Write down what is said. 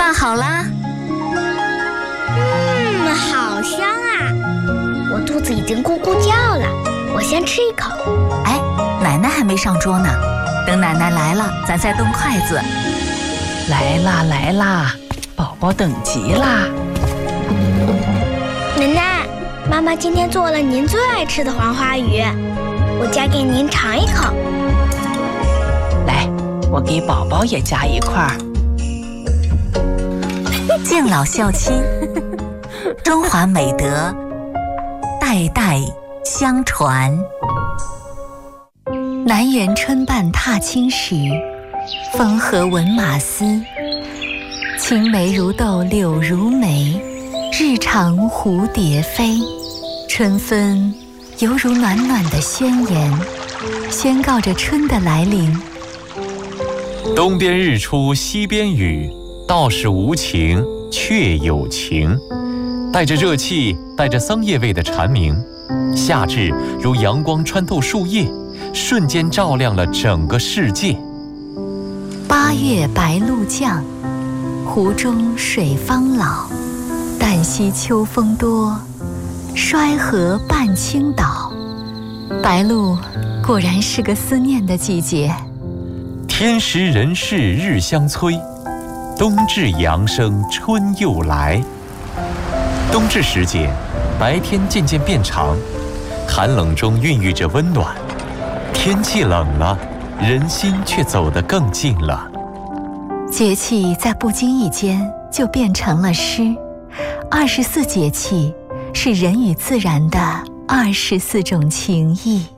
饭好啦。 好香啊！我肚子已经咕咕叫了，我先吃一口。 哎，奶奶还没上桌呢，等奶奶来了，咱再动筷子。 来啦来啦，宝宝等急啦！ 奶奶，妈妈今天做了您最爱吃的黄花鱼，我夹给您尝一口。 来，我给宝宝也夹一块。 敬老孝亲，中华美德代代相传。南园春半踏青时，风和闻马嘶。青梅如豆柳如眉，日长蝴蝶飞。春分犹如暖暖的宣言，宣告着春的来临。 东边日出西边雨，道是无晴却有晴。带着热气，带着桑叶味的蝉鸣，夏至如阳光穿透树叶，瞬间照亮了整个世界。 8月白露降，湖中水方老。旦夕秋风多，衰河半倾倒。白露果然是个思念的季节。 天时人事日相催，冬至阳生春又来。冬至时节，白天渐渐变长，寒冷中孕育着温暖。天气冷了，人心却走得更近了。 节气在不经意间就变成了诗。24节气是人与自然的24种情谊。